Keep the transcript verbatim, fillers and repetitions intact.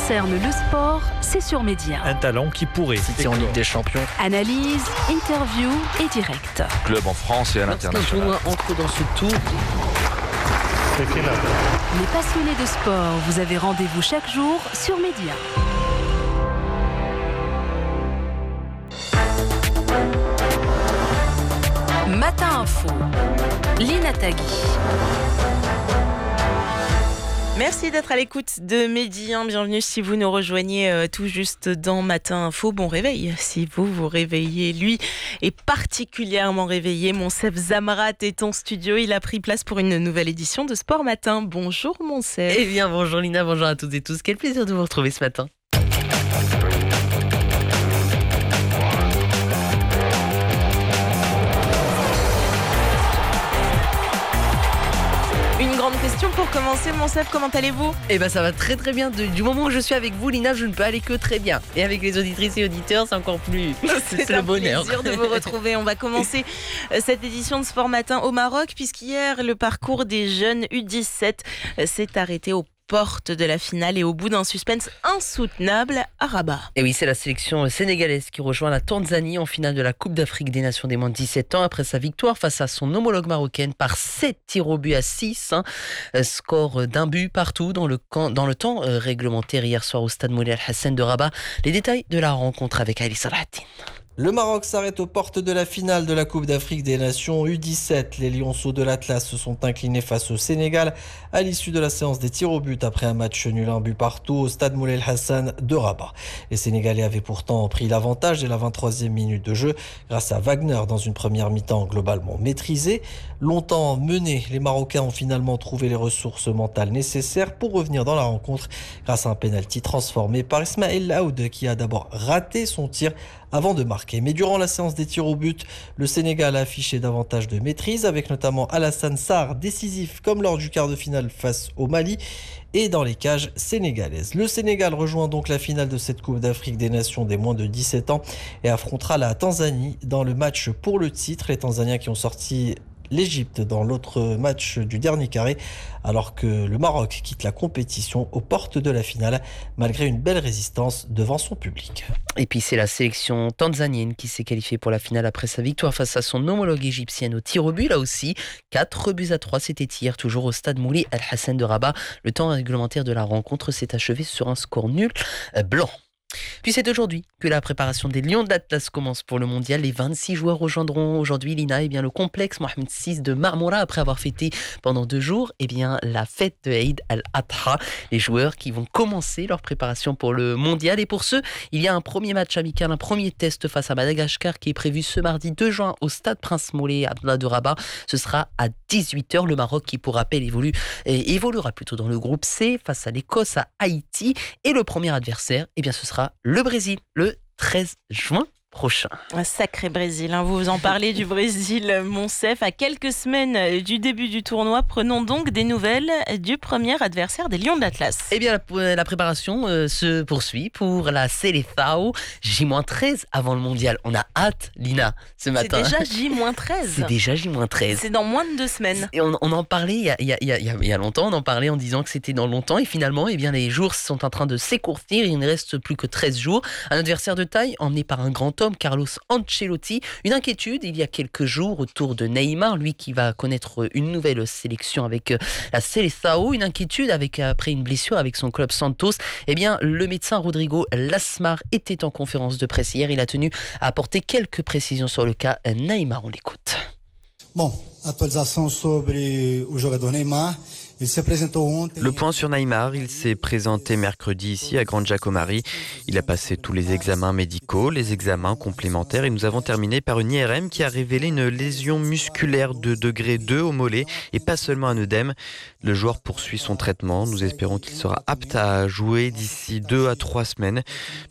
concerne le sport, c'est sur Média. Un talent qui pourrait citer en Ligue des Champions. Analyse, interview et direct. Club en France et à l'international. Lorsqu'un tournoi entre dans ce tour, Les passionnés de sport, vous avez rendez-vous chaque jour sur Média. Matin Info, Lina Tagui. Merci d'être à l'écoute de Média. Bienvenue si vous nous rejoignez euh, tout juste dans Matin Info. Bon réveil si vous vous réveillez. Lui est particulièrement réveillé. Monsef Zamrat est en studio. Il a pris place pour une nouvelle édition de Sport Matin. Bonjour Monsef. Eh bien bonjour Lina, bonjour à toutes et tous. Quel plaisir de vous retrouver ce matin. Une grande question pour commencer, Monsef, comment allez-vous ? Eh ben ça va très très bien. Du moment où je suis avec vous Lina, je ne peux aller que très bien. Et avec les auditrices et auditeurs, c'est encore plus... C'est, c'est le bonheur. C'est un plaisir de vous retrouver. On va commencer cette édition de Sport Matin au Maroc, puisqu'hier, le parcours des jeunes U dix-sept s'est arrêté au porte de la finale et au bout d'un suspense insoutenable à Rabat. Et oui, c'est la sélection sénégalaise qui rejoint la Tanzanie en finale de la Coupe d'Afrique des Nations des moins de dix-sept ans après sa victoire face à son homologue marocaine par sept tirs au but à six. Hein. Score d'un but partout dans le, camp, dans le temps réglementaire hier soir au stade Moulay Al-Hassan de Rabat. Les détails de la rencontre avec Ali Salahatin. Le Maroc s'arrête aux portes de la finale de la Coupe d'Afrique des Nations U dix-sept. Les Lionceaux de l'Atlas se sont inclinés face au Sénégal à l'issue de la séance des tirs au but après un match nul un but partout au stade Moulay Hassan de Rabat. Les Sénégalais avaient pourtant pris l'avantage dès la vingt-troisième minute de jeu grâce à Wagner dans une première mi-temps globalement maîtrisée. Longtemps menés, les Marocains ont finalement trouvé les ressources mentales nécessaires pour revenir dans la rencontre grâce à un pénalty transformé par Ismaël Aoud qui a d'abord raté son tir avant de marquer. Mais durant la séance des tirs au but, le Sénégal a affiché davantage de maîtrise avec notamment Alassane Sarr décisif comme lors du quart de finale face au Mali et dans les cages sénégalaises. Le Sénégal rejoint donc la finale de cette Coupe d'Afrique des Nations des moins de dix-sept ans et affrontera la Tanzanie dans le match pour le titre. Les Tanzaniens qui ont sorti l'Égypte dans l'autre match du dernier carré, alors que le Maroc quitte la compétition aux portes de la finale, malgré une belle résistance devant son public. Et puis c'est la sélection tanzanienne qui s'est qualifiée pour la finale après sa victoire face à son homologue égyptienne au tir au but. Là aussi, quatre buts à trois, c'était hier, toujours au stade Moulay Al-Hassan de Rabat. Le temps réglementaire de la rencontre s'est achevé sur un score nul blanc. Puis c'est aujourd'hui que la préparation des Lions de l'Atlas commence pour le mondial. Les vingt-six joueurs rejoindront aujourd'hui, Lina, eh bien, le complexe Mohamed six de Marmora après avoir fêté pendant deux jours eh bien, la fête de Eid al-Adha. Les joueurs qui vont commencer leur préparation pour le mondial. Et pour ceux, il y a un premier match amical, un premier test face à Madagascar qui est prévu ce mardi deux juin au stade Prince Moulay Abdallah de Rabat. Ce sera à dix-huit heures. Le Maroc qui, pour rappel, évolue, eh, évoluera plutôt dans le groupe C face à l'Écosse, à Haïti. Et le premier adversaire, eh bien, ce sera le Brésil, le treize juin prochain. Un sacré Brésil, hein. Vous en parlez du Brésil, Monsef. À quelques semaines du début du tournoi, prenons donc des nouvelles du premier adversaire des Lions de l'Atlas. Eh bien, la, la préparation euh, se poursuit pour la Seleção J treize avant le mondial. On a hâte, Lina, ce matin. C'est déjà J treize. C'est déjà J treize. C'est dans moins de deux semaines. Et on, on en parlait il y, a, il, y a, il, y a, il y a longtemps, on en parlait en disant que c'était dans longtemps. Et finalement, eh bien, les jours sont en train de s'écourtir. Il ne reste plus que treize jours. Un adversaire de taille emmené par un grand homme, Carlos Ancelotti. Une inquiétude il y a quelques jours autour de Neymar, lui qui va connaître une nouvelle sélection avec la Seleção. Une inquiétude avec, après une blessure avec son club Santos. Eh bien, le médecin Rodrigo Lasmar était en conférence de presse hier. Il a tenu à apporter quelques précisions sur le cas Neymar. On l'écoute. Bon, atualização sobre o jogador Neymar. Le point sur Neymar, il s'est présenté mercredi ici à Grande Jacomari. Il a passé tous les examens médicaux, les examens complémentaires et nous avons terminé par une I R M qui a révélé une lésion musculaire de degré deux au mollet et pas seulement un œdème. Le joueur poursuit son traitement. Nous espérons qu'il sera apte à jouer d'ici deux à trois semaines.